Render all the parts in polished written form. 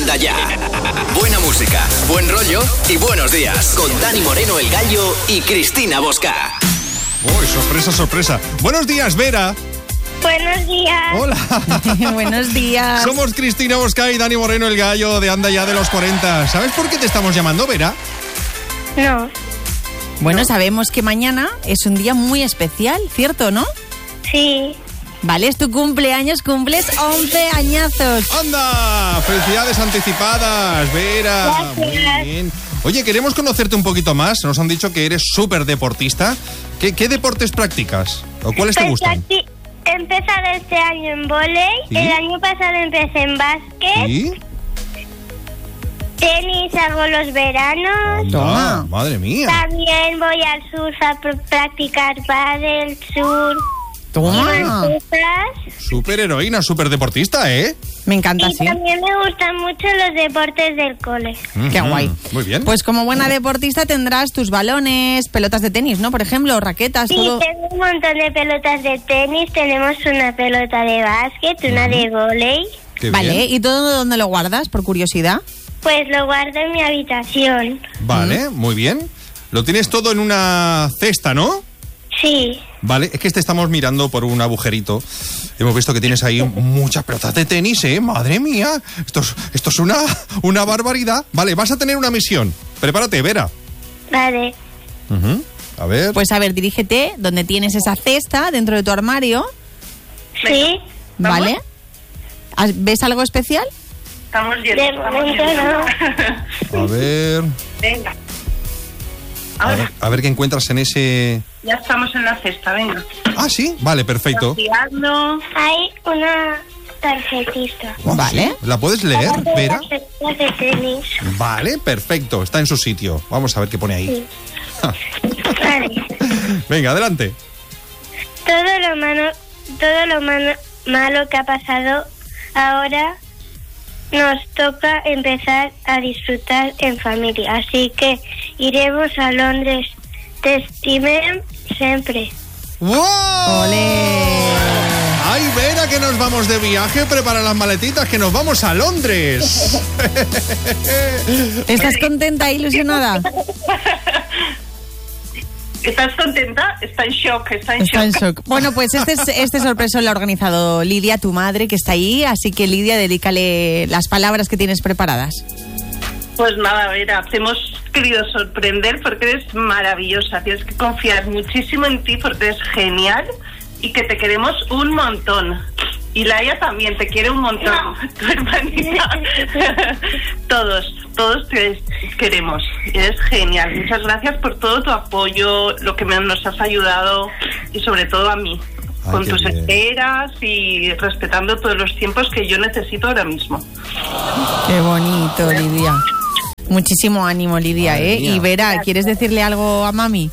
Anda ya. Buena música, buen rollo y buenos días. Con Dani Moreno, el Gallo, y Cristina Bosca. Uy, sorpresa, sorpresa. Buenos días, Vera. Buenos días. Hola. Buenos días. Somos Cristina Bosca y Dani Moreno, el Gallo, de Anda ya de los 40. ¿Sabes por qué te estamos llamando, Vera? No. Bueno, sabemos que mañana es un día muy especial, ¿cierto, no? Sí. Vale, es tu cumpleaños, cumples 11 añazos. ¡Anda! ¡Felicidades anticipadas, Vera! Gracias. Muy bien. Oye, queremos conocerte un poquito más. Nos han dicho que eres súper deportista. ¿Qué deportes practicas? ¿O cuáles te gustan? He empezado este año en vóley. ¿Sí? El año pasado empecé en básquet. ¿Sí? Tenis hago los veranos. Anda, madre mía. También voy al surf a practicar pádel, surf. Toma. Súper heroína, súper deportista, ¿eh? Me encanta, Y sí. también me gustan mucho los deportes del cole. Qué guay. Muy bien. Pues como buena deportista tendrás tus balones, pelotas de tenis, ¿no? Por ejemplo, raquetas, Sí, todo. tengo un montón de pelotas de tenis. Tenemos una pelota de básquet, una de vóley. Qué Vale, bien. ¿y todo dónde lo guardas, por curiosidad? Pues lo guardo en mi habitación. Vale, muy bien. Lo tienes todo en una cesta, ¿no? Sí. Vale, es que te estamos mirando por un agujerito. Hemos visto que tienes ahí muchas pelotas de tenis, ¿eh? Madre mía, esto es una barbaridad. Vale, vas a tener una misión. Prepárate, Vera. Vale. A ver. Pues a ver, dirígete donde tienes esa cesta dentro de tu armario, Sí. ¿vale? ¿Ves algo especial? Estamos De yendo. momento no. A ver. Venga. A ver qué encuentras en ese... Ya estamos en la cesta, venga. Ah, sí, vale, perfecto. Tirando. Hay una tarjetita. Vale. ¿La puedes leer, Vera? Las pelotas de tenis. Vale, perfecto, está en su sitio. Vamos a ver qué pone ahí. Sí. Ja. Vale. Venga, adelante. Todo lo malo que ha pasado ahora nos toca empezar a disfrutar en familia. Así que iremos a Londres. Te estimem siempre. ¡Wow! ¡Olé! ¡Ay, Vera, que nos vamos de viaje! Prepara las maletitas, que nos vamos a Londres. ¿Estás contenta e ilusionada? ¿Estás contenta? Está en shock, Está en shock. Bueno, pues este sorpreso lo ha organizado Lidia, tu madre, que está ahí. Así que, Lidia, dedícale las palabras que tienes preparadas. Pues nada, Vera, te hemos querido sorprender porque eres maravillosa. Tienes que confiar muchísimo en ti porque eres genial y que te queremos un montón. Y Laia también te quiere un montón. Tu hermanita. Todos te queremos. Eres genial. Muchas gracias por todo tu apoyo, lo que nos has ayudado y sobre todo a mí. Ay, Con qué tus bien. esperas y respetando todos los tiempos que yo necesito ahora mismo. Qué bonito, Lidia. Muchísimo ánimo, Lidia, Madre ¿eh? mía. Y Vera, ¿quieres decirle algo a mami?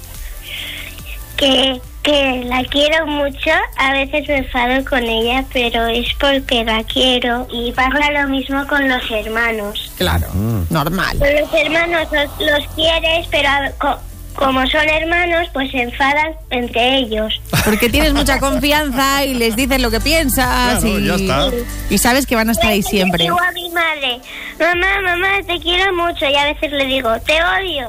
Que la quiero mucho. A veces me enfado con ella, pero es porque la quiero. Y pasa lo mismo con los hermanos. Claro, normal. Con los hermanos los quieres, pero como son hermanos, pues se enfadan entre ellos. Porque tienes mucha confianza y les dices lo que piensas. Claro, y, ya está. y sabes que van a estar ahí siempre. Digo a mi madre, mamá, te quiero mucho. Y a veces le digo, te odio.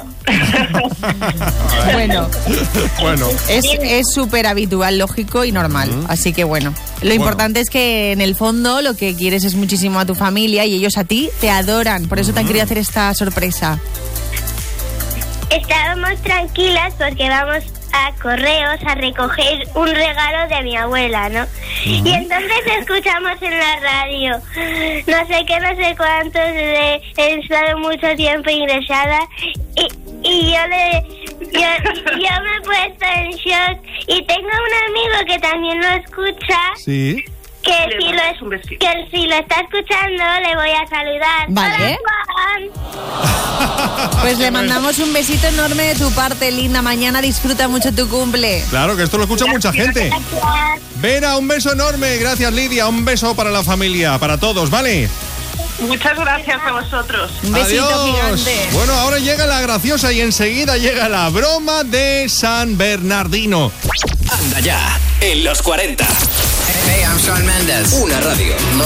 Bueno, Bueno, es súper habitual, lógico y normal. Así que bueno, lo importante es que en el fondo lo que quieres es muchísimo a tu familia y ellos a ti te adoran. Por eso te han querido hacer esta sorpresa. Estábamos tranquilas porque vamos a correos a recoger un regalo de mi abuela, ¿no? Y entonces escuchamos en la radio, no sé qué, no sé cuántos, he estado mucho tiempo ingresada y yo me he puesto en shock y tengo un amigo que también lo escucha. sí. Que Le si, mandamos un besito. que si lo está escuchando le voy a saludar. Vale. Hola, Juan. Pues le mandamos un besito enorme de tu parte, linda. Mañana disfruta mucho tu cumple. Claro, que esto lo escucha mucha gente. Gracias. Vera, un beso enorme. Gracias, Lidia. Un beso para la familia, para todos, ¿vale? Muchas gracias a vosotros. Un besito Adiós. gigante. Bueno, ahora llega la graciosa y enseguida llega la broma de San Bernardino. Anda ya, en los 40. Hey, I'm Shawn Mendes. Una radio.